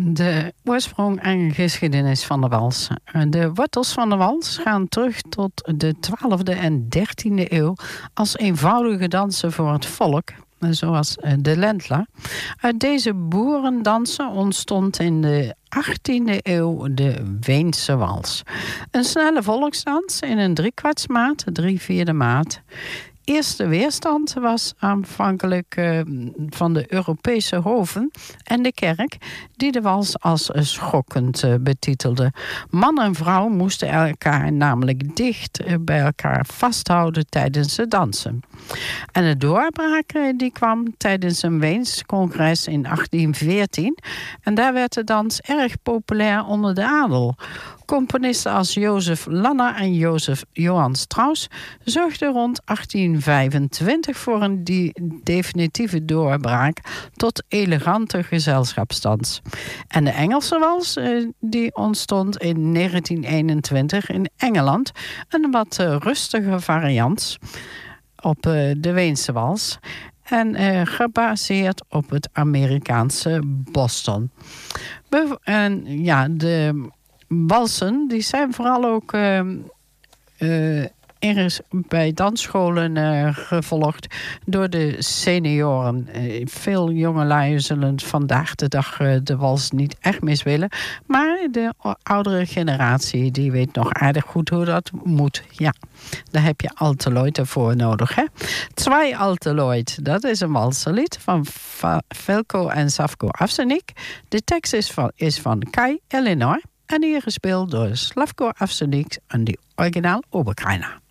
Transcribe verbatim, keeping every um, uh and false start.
De oorsprong en geschiedenis van de wals. De wortels van de wals gaan terug tot de twaalfde en dertiende eeuw als eenvoudige dansen voor het volk, zoals de Ländler. Uit deze boerendansen ontstond in de achttiende eeuw de Weense wals. Een snelle volksdans in een driekwartsmaat, drie vierde maat. Eerste weerstand was aanvankelijk uh, van de Europese hoven en de kerk, die de wals als schokkend uh, betitelde. Man en vrouw moesten elkaar namelijk dicht uh, bij elkaar vasthouden tijdens het dansen. En de doorbraak uh, die kwam tijdens een Weens congres in achttien veertien. En daar werd de dans erg populair onder de adel. Componisten als Jozef Lanner en Jozef Johann Strauss zorgden rond achttien vijfentwintig voor een die definitieve doorbraak tot elegante gezelschapsdans. En de Engelse wals die ontstond in negentien eenentwintig in Engeland, een wat rustige variant op de Weense wals en uh, gebaseerd op het Amerikaanse Boston. Be- en ja, de walsen die zijn vooral ook uh, uh, ergens bij dansscholen uh, gevolgd door de senioren. Uh, veel jongelui zullen vandaag de dag uh, de wals niet echt mis willen. Maar de oudere generatie die weet nog aardig goed hoe dat moet. Ja, daar heb je Alteloid ervoor nodig. Hè? Twee Alteloid, dat is een walsenlied van Velko en Savko Afsenik. De tekst is van, is van Kai Elinor. En hier gespeeld door Slavko Afsenik en die originaal Oberkreiner.